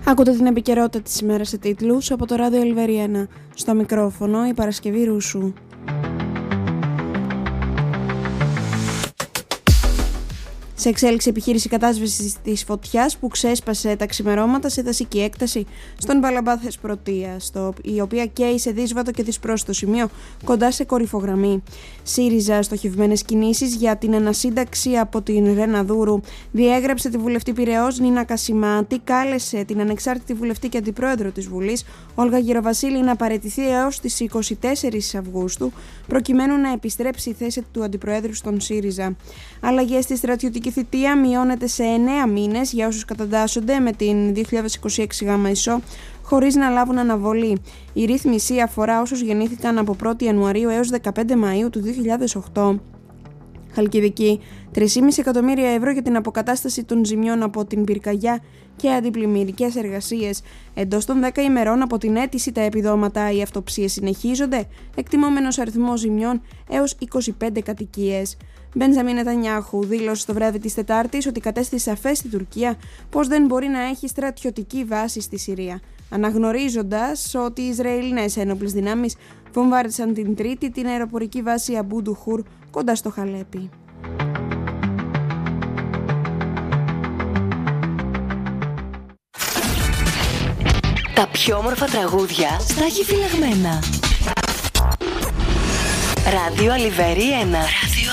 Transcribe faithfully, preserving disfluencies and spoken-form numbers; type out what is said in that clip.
Ακούτε την επικαιρότητα της ημέρας σε τίτλους από το ράδιο Ελβέρι ένα. Στο μικρόφωνο η Παρασκευή Ρούσου. Σε εξέλιξη επιχείρηση κατάσβεσης της φωτιάς που ξέσπασε τα ξημερώματα σε δασική έκταση στον Παλαμπάθες Πρωτεία, στο, η οποία καίει σε δύσβατο και δυσπρόσιτο σημείο κοντά σε κορυφογραμμή. ΣΥΡΙΖΑ στοχευμένες κινήσεις για την ανασύνταξη από την Ρεναδούρου. Διέγραψε τη βουλευτή Πειραιώς Νίνα Κασιμάτη, κάλεσε την ανεξάρτητη βουλευτή και αντιπρόεδρο της Βουλής Όλγα Γεροβασίλη να παραιτηθεί έως τις είκοσι τέσσερις Αυγούστου προκειμένου να επιστρέψει η θέση του αντιπροέδρου στον ΣΥΡΙΖΑ. Αλλαγές στη στρατιωτική θητεία μειώνεται σε εννέα μήνες για όσους κατατάσσονται με την δύο χιλιάδες είκοσι έξι γάμα ΙΣΟ χωρίς να λάβουν αναβολή. Η ρύθμιση αφορά όσους γεννήθηκαν από πρώτη Ιανουαρίου έως δεκαπέντε Μαΐου του δύο χιλιάδες οκτώ. Χαλκιδική, τρία κόμμα πέντε εκατομμύρια ευρώ για την αποκατάσταση των ζημιών από την πυρκαγιά και αντιπλημμυρικές εργασίες. Εντός των δέκα ημερών από την αίτηση τα επιδόματα οι αυτοψίες συνεχίζονται, εκτιμόμενος αριθμός ζημιών έως είκοσι πέντε κατοικίες. Μπεντζαμίν Νετανιάχου δήλωσε το βράδυ της Τετάρτης ότι κατέστησε σαφές στην Τουρκία πως δεν μπορεί να έχει στρατιωτική βάση στη Συρία, αναγνωρίζοντας ότι οι Ισραηλινές ένοπλες δυνάμεις βομβάρδισαν την Τρίτη την αεροπορική βάση Αμπού Ντουχούρ κοντά στο Χαλέπι. Τα πιο όμορφα τραγούδια στα έχει φυλαγμένα. Ράδιο Αλιβέρι ένα.